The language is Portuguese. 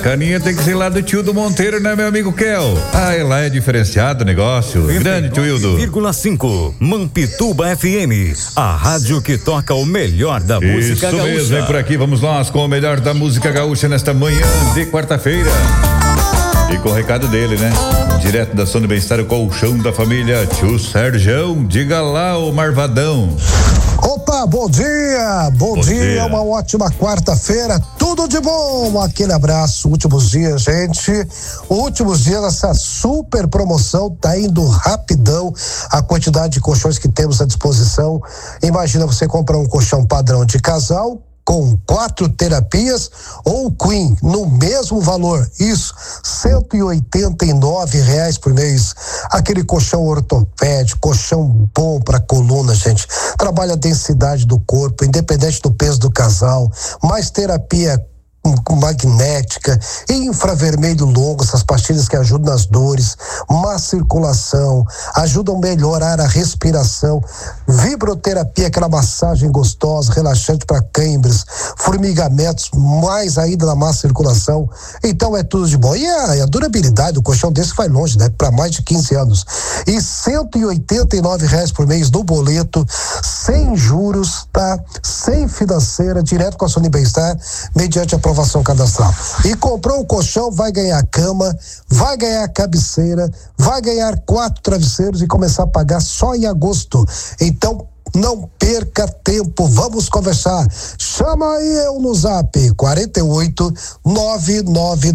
caninha tem que ser lá do tio do Monteiro, né, meu amigo Kel? Lá é diferenciado o negócio. Grande tio Hildo. 9,5 Mampituba FM, a rádio que toca o melhor da música gaúcha. Isso mesmo, vem por aqui, vamos nós com o melhor da música gaúcha nesta manhã de quarta-feira. E com o recado dele, né? Direto da Sono Bem-Estar, o colchão da família, tio Serjão, diga lá, o Marvadão. Opa, bom dia, bom dia, uma ótima quarta-feira, tudo de bom, aquele abraço, últimos dias, gente, últimos dias, essa super promoção tá indo rapidão, a quantidade de colchões que temos à disposição, imagina você comprar um colchão padrão de casal, com 4 terapias ou Queen no mesmo valor, isso, R$189 por mês, aquele colchão ortopédico, colchão bom para coluna, gente, trabalha a densidade do corpo, independente do peso do casal, mais terapia magnética, infravermelho longo, essas pastilhas que ajudam nas dores, má circulação, ajudam a melhorar a respiração, vibroterapia, aquela massagem gostosa, relaxante para câimbras, formigamentos, mais ainda na má circulação, então é tudo de bom. E a durabilidade do colchão desse vai longe, né? Para mais de 15 anos. E R$189 por mês no boleto, sem juros, tá? Sem financeira, direto com a Sono Bem-Estar, mediante a aprovação cadastral. E comprou um colchão, vai ganhar cama, vai ganhar cabeceira, vai ganhar 4 travesseiros e começar a pagar só em agosto. Então, não perca tempo, vamos conversar. Chama aí eu no zap 48 99